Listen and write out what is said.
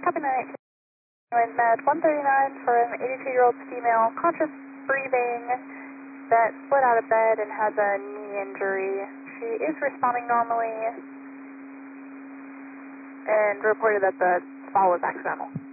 Copy 9. With med 139 for an 82-year-old female, conscious breathing, that slid out of bed and has a knee injury. She is responding normally and reported that the fall was accidental.